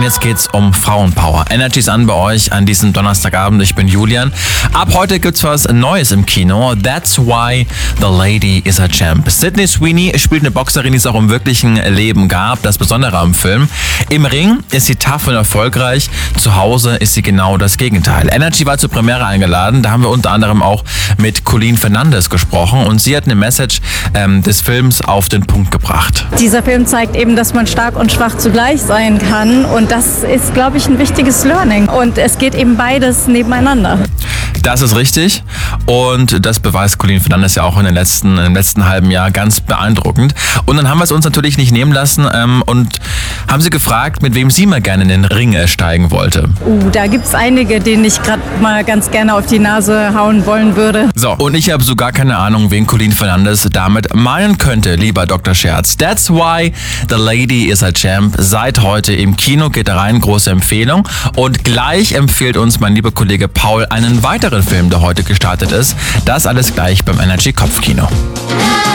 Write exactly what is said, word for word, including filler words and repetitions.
und jetzt geht's um Frauenpower. Energy ist an bei euch an diesem Donnerstagabend. Ich bin Julian. Ab heute gibt's was Neues im Kino. That's why the lady is a champ. Sydney Sweeney spielt eine Boxerin, die es auch im wirklichen Leben gab. Das Besondere am Film. Im Ring ist sie tough und erfolgreich. Zu Hause ist sie genau das Gegenteil. Energy war zur Premiere eingeladen. Da haben wir unter anderem auch mit Colleen Fernandez gesprochen und sie hat eine Message ähm, des Films auf den Punkt gebracht. Dieser Film zeigt eben, dass man stark und schwach zugleich sein kann und das ist, glaube ich, ein wichtiges Learning und es geht eben beides nebeneinander. Das ist richtig und das beweist Colleen Fernandez ja auch in den letzten, im letzten halben Jahr ganz beeindruckend. Und dann haben wir es uns natürlich nicht nehmen lassen ähm, und haben sie gefragt, mit wem sie mal gerne in den Ring steigen wollte. Uh, da gibt es einige, denen ich gerade mal ganz gerne auf die Nase hauen wollen würde. So, und ich habe so gar keine Ahnung, wen Colleen Fernandez damit meinen könnte, lieber Doktor Scherz. That's why the lady is a champ. Seit heute im Kino, geht da rein, große Empfehlung. Und gleich empfiehlt uns mein lieber Kollege Paul einen weiteren Film, der heute gestartet ist. Das alles gleich beim Energy Kopfkino.